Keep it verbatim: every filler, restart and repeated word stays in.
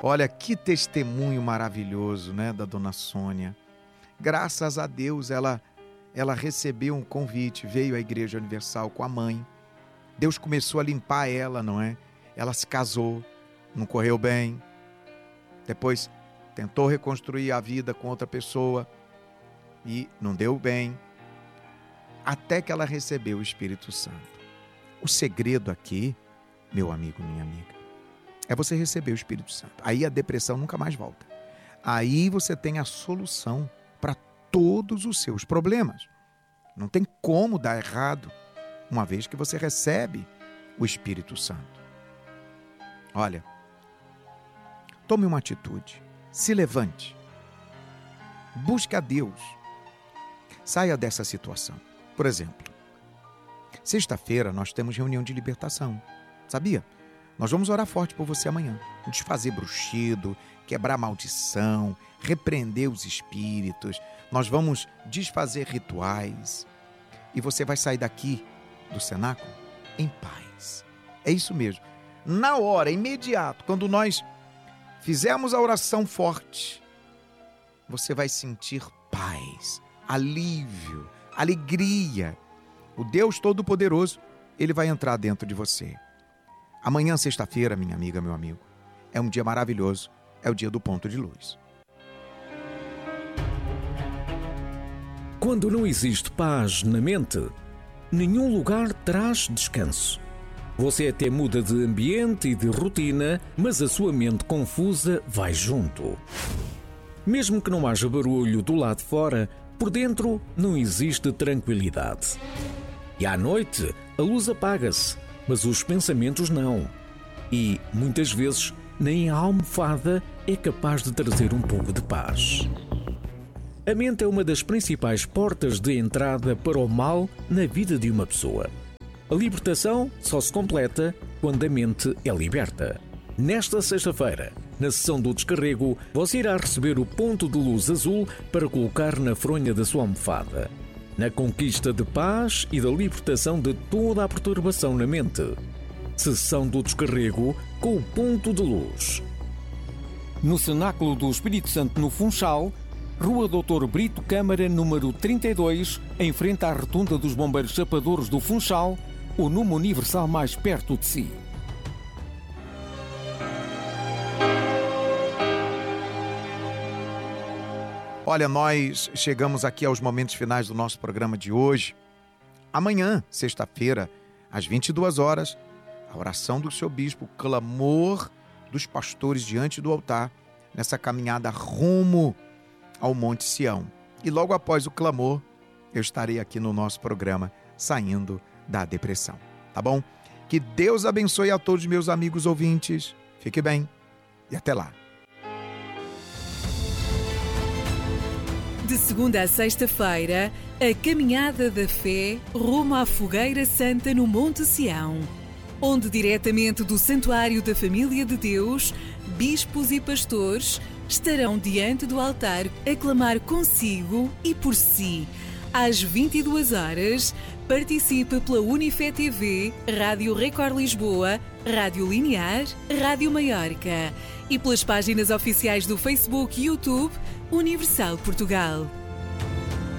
Olha, que testemunho maravilhoso, né, da dona Sônia. Graças a Deus, ela, ela recebeu um convite, veio à Igreja Universal com a mãe. Deus começou a limpar ela, não é? Ela se casou, não correu bem. Depois tentou reconstruir a vida com outra pessoa e não deu bem. Até que ela recebeu o Espírito Santo. O segredo aqui, meu amigo, minha amiga, é você receber o Espírito Santo. Aí a depressão nunca mais volta. Aí você tem a solução para todos os seus problemas. Não tem como dar errado, uma vez que você recebe o Espírito Santo. Olha, tome uma atitude, se levante, busque a Deus, saia dessa situação. Por exemplo, sexta-feira nós temos reunião de libertação, sabia? Nós vamos orar forte por você amanhã, desfazer bruxido, quebrar maldição, repreender os espíritos, nós vamos desfazer rituais e você vai sair daqui do cenáculo em paz. É isso mesmo. Na hora, imediato, quando nós fizermos a oração forte, você vai sentir paz, alívio, alegria. O Deus Todo-Poderoso, Ele vai entrar dentro de você. Amanhã, sexta-feira, minha amiga, meu amigo, é um dia maravilhoso, é o dia do ponto de luz. Quando não existe paz na mente, nenhum lugar traz descanso. Você até muda de ambiente e de rotina, mas a sua mente confusa vai junto. Mesmo que não haja barulho do lado de fora, por dentro não existe tranquilidade. E à noite, a luz apaga-se, mas os pensamentos não. E, muitas vezes, nem a almofada é capaz de trazer um pouco de paz. A mente é uma das principais portas de entrada para o mal na vida de uma pessoa. A libertação só se completa quando a mente é liberta. Nesta sexta-feira, na sessão do descarrego, você irá receber o ponto de luz azul para colocar na fronha da sua almofada. Na conquista de paz e da libertação de toda a perturbação na mente. Sessão do descarrego com o ponto de luz. No Cenáculo do Espírito Santo, no Funchal, Rua doutor Brito Câmara, número trinta e dois, em frente à Rotunda dos Bombeiros Chapadores do Funchal, o número universal mais perto de si. Olha, nós chegamos aqui aos momentos finais do nosso programa de hoje. Amanhã, sexta-feira, às vinte e duas horas, a oração do seu bispo, o clamor dos pastores diante do altar, nessa caminhada rumo ao Monte Sião. E logo após o clamor, eu estarei aqui no nosso programa, saindo da depressão. Tá bom? Que Deus abençoe a todos meus amigos ouvintes. Fique bem e até lá. De segunda a sexta-feira, a Caminhada da Fé rumo à Fogueira Santa no Monte Sião, onde diretamente do Santuário da Família de Deus, bispos e pastores estarão diante do altar a clamar consigo e por si. Às vinte e duas horas, participe pela Unifé T V, Rádio Record Lisboa, Rádio Linear, Rádio Maiorca e pelas páginas oficiais do Facebook e YouTube Universal Portugal.